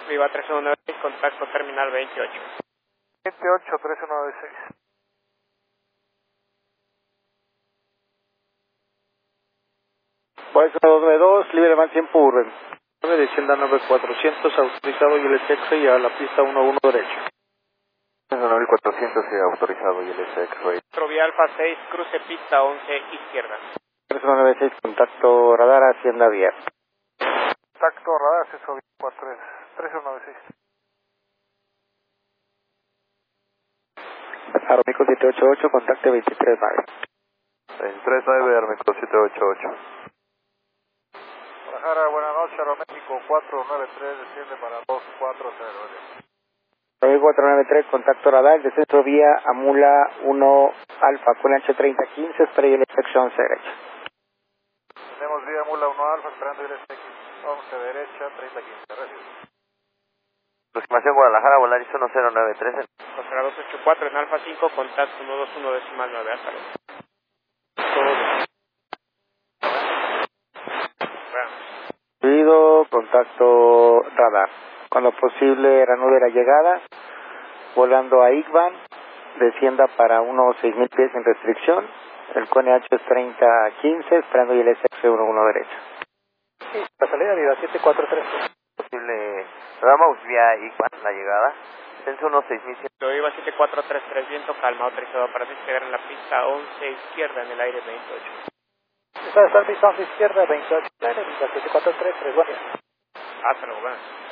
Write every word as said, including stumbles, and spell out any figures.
Viva tres uno nueve seis, contacto terminal veintiocho. veintiocho, tres uno nueve seis. Voy a dos nueve dos, libre más tiempo Urben. Descienda nueve cuatrocientos, autorizado y el sexo y a la pista uno uno derecho. nueve cuatrocientos y autorizado y el X-Ray. Vía Alfa seis, cruce pista once, izquierda. tres uno nueve seis, contacto radar, hacienda abierta. Contacto radar, acceso cuatro tres uno nueve seis. Armico siete ocho ocho, contacto veintitrés nueve. veintitrés nueve, Armico siete ocho ocho. Guadalajara, buenas noches, Aeroméxico cuatro nueve tres, desciende para dos cuatro cero. cuatro nueve tres, contacto radar, descenso vía Amula uno Alfa, con H treinta quince, espera y el sección once derecha. Tenemos vía Amula uno Alfa, esperando el once derecha, treinta quince, recibe. Aproximación Guadalajara, Volaris uno cero nueve tres. Costa dos ocho cuatro en Alfa cinco, contacto uno dos uno decimal nueve, hasta luego. Ruido, contacto radar. Cuando posible, reanude la llegada, volando a I C B A N, descienda para unos seis mil pies en restricción, el C O N E H es treinta quince, esperando y el S X uno uno derecha. Sí, la salida viva siete cuatro tres. Posible, vamos vía I C B A N, la llegada, descenso unos seis mil cien. Viva siete cuatro tres tres, viento calma, autorizado para despegar en la pista once, izquierda en el aire veintiocho. Está de pista once izquierda, veintiocho, viva siete cuatro tres, tres, buen día. Hasta luego, buenas.